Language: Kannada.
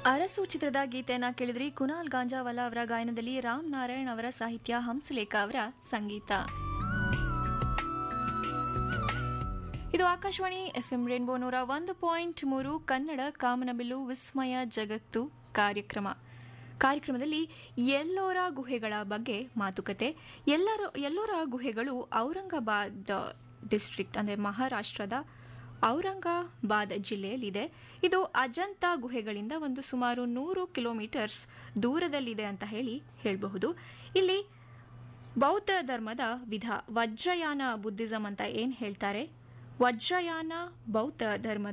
ಅರಸು ಚಿತ್ರದ ಗೀತೆಯನ್ನ ಕೇಳಿದ್ರಿ. ಕುನಾಲ್ ಗಾಂಜಾವಾಲಾ ಅವರ ಗಾಯನದಲ್ಲಿ ರಾಮ್ ನಾರಾಯಣ್ ಅವರ ಸಾಹಿತ್ಯ, ಹಂಸಲೇಖ ಅವರ ಸಂಗೀತ. ಇದು ಆಕಾಶವಾಣಿ ಎಫ್ಎಂ ರೇನ್ಬೋ 101.3 ಕನ್ನಡ ಕಾಮನಬಿಲ್ಲು ವಿಸ್ಮಯ ಜಗತ್ತು ಕಾರ್ಯಕ್ರಮದಲ್ಲಿ ಎಲ್ಲೋರ ಗುಹೆಗಳ ಬಗ್ಗೆ ಮಾತುಕತೆ. ಎಲ್ಲೋರ ಗುಹೆಗಳು ಔರಂಗಾಬಾದ್ ಡಿಸ್ಟ್ರಿಕ್ಟ್ ಅಂದರೆ ಮಹಾರಾಷ್ಟ್ರದ ಔರಂಗಾಬಾದ್ ಜಿಲ್ಲೆಯಲ್ಲಿದೆ. ಇದು ಅಜಂತಾ ಗುಹೆಗಳಿಂದ ಒಂದು ಸುಮಾರು 100 ಕಿಲೋಮೀಟರ್ಸ್ ದೂರದಲ್ಲಿದೆ ಅಂತ ಹೇಳಬಹುದು. ಇಲ್ಲಿ ಬೌದ್ಧ ಧರ್ಮದ ವಜ್ರಯಾನ ಬುದ್ಧಿಸಂ ಅಂತ ಏನ್ ಹೇಳ್ತಾರೆ, ವಜ್ರಯಾನ ಬೌದ್ಧ ಧರ್ಮದ